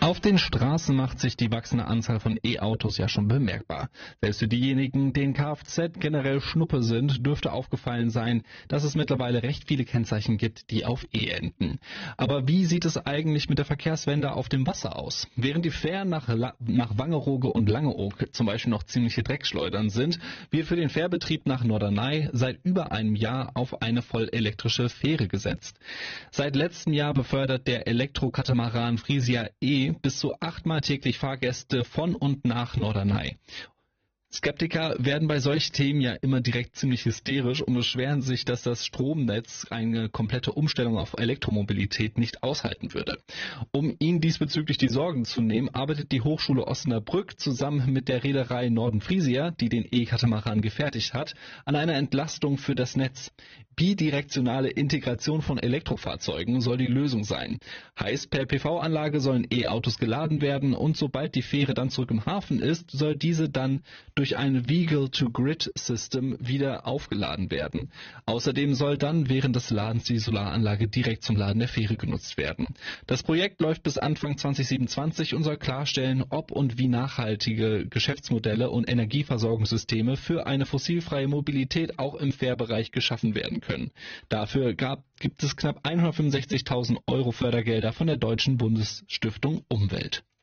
Auf den Straßen macht sich die wachsende Anzahl von E-Autos ja schon bemerkbar. Selbst für diejenigen, denen Kfz generell Schnuppe sind, dürfte aufgefallen sein, dass es mittlerweile recht viele Kennzeichen gibt, die auf E enden. Aber wie sieht es eigentlich mit der Verkehrswende auf dem Wasser aus? Während die Fähren nach Wangerooge und Langeoog zum Beispiel noch ziemliche Dreckschleudern sind, wird für den Fährbetrieb nach Norderney seit über einem Jahr auf eine voll elektrische Fähre gesetzt. Seit letztem Jahr befördert der Elektrokatamaran Frisia E bis zu 8-mal täglich Fahrgäste von und nach Norderney. Skeptiker werden bei solchen Themen ja immer direkt ziemlich hysterisch und beschweren sich, dass das Stromnetz eine komplette Umstellung auf Elektromobilität nicht aushalten würde. Um ihnen diesbezüglich die Sorgen zu nehmen, arbeitet die Hochschule Osnabrück zusammen mit der Reederei Norden Frisia, die den E-Katamaran gefertigt hat, an einer Entlastung für das Netz. Bidirektionale Integration von Elektrofahrzeugen soll die Lösung sein. Heißt, per PV-Anlage sollen E-Autos geladen werden und sobald die Fähre dann zurück im Hafen ist, soll diese dann durch ein Vehicle-to-Grid-System wieder aufgeladen werden. Außerdem soll dann während des Ladens die Solaranlage direkt zum Laden der Fähre genutzt werden. Das Projekt läuft bis Anfang 2027 und soll klarstellen, ob und wie nachhaltige Geschäftsmodelle und Energieversorgungssysteme für eine fossilfreie Mobilität auch im Fährbereich geschaffen werden können. Dafür gibt es knapp 165.000 € Fördergelder von der Deutschen Bundesstiftung Umwelt.